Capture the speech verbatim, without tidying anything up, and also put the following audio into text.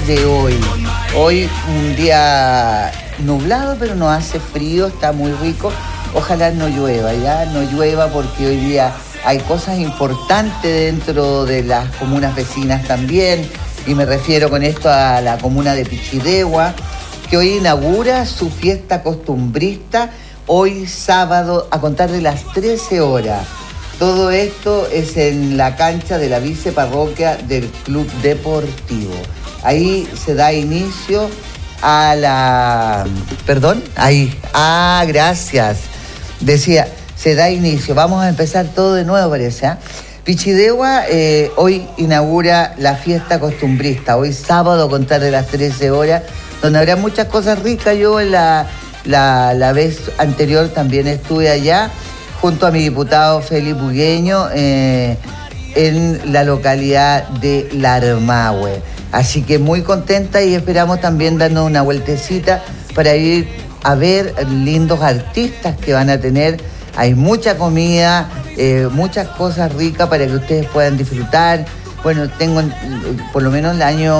de hoy. Hoy un día nublado, pero no hace frío, está muy rico. Ojalá no llueva, ya no llueva porque hoy día hay cosas importantes dentro de las comunas vecinas también. Y me refiero con esto a la comuna de Pichidegua, que hoy inaugura su fiesta costumbrista, hoy sábado a contar de las trece horas. Todo esto es en la cancha de la viceparroquia del Club Deportivo. Ahí se da inicio a la... Perdón, ahí. Ah, gracias. Decía, se da inicio. Vamos a empezar todo de nuevo, parece, ¿eh? Pichidegua eh, hoy inaugura la fiesta costumbrista, hoy sábado a contar de las trece horas, donde habrá muchas cosas ricas. Yo en la, la, la vez anterior también estuve allá, junto a mi diputado Félix Bugueño, eh, en la localidad de Larmahue. Así que muy contenta y esperamos también darnos una vueltecita para ir a ver lindos artistas que van a tener. Hay mucha comida, eh, muchas cosas ricas para que ustedes puedan disfrutar. Bueno, tengo por lo menos el año